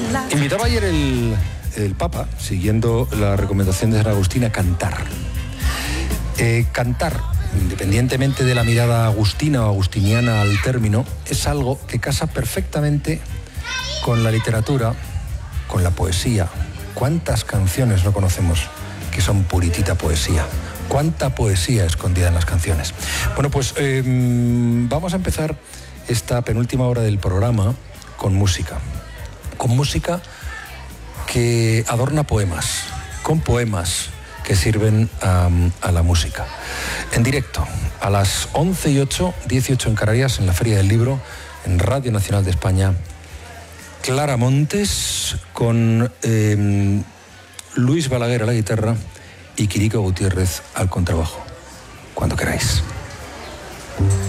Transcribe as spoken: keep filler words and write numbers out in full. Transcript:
Invitaba ayer el, el Papa, siguiendo la recomendación de San Agustín, a cantar. Eh, cantar, independientemente de la mirada agustina o agustiniana al término, es algo que casa perfectamente con la literatura, con la poesía. ¿Cuántas canciones no conocemos que son puritita poesía? ¿Cuánta poesía escondida en las canciones? Bueno, pues eh, vamos a empezar esta penúltima hora del programa con música. Con música que adorna poemas, con poemas que sirven um, a la música. En directo, a las once y ocho, dieciocho en Canarias, en la Feria del Libro, en Radio Nacional de España, Clara Montes con eh, Luis Balaguer a la guitarra y Quirico Gutiérrez al contrabajo. Cuando queráis.